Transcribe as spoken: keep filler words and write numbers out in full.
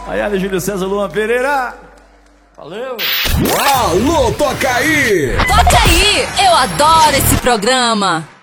Maiara, Júlio César, Luan Pereira. Valeu. Alô, toca aí. Toca aí, eu adoro esse programa.